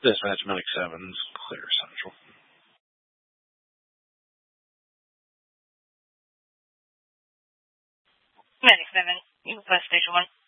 Dispatch Medic 7's Clear Central. Medic 7, you request Station 1.